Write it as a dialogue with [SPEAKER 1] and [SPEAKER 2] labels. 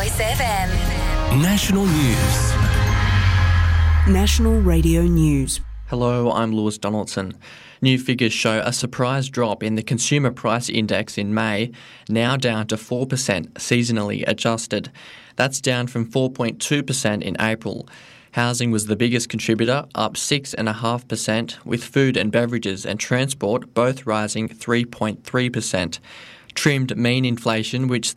[SPEAKER 1] Choice FM.
[SPEAKER 2] National News.
[SPEAKER 3] National Radio News.
[SPEAKER 4] Hello, I'm Lewis Donaldson. New figures show a surprise drop in the Consumer Price Index in May, now down to 4% seasonally adjusted. That's down from 4.2% in April. Housing was the biggest contributor, up 6.5%, with food and beverages and transport both rising 3.3%. Trimmed mean inflation, which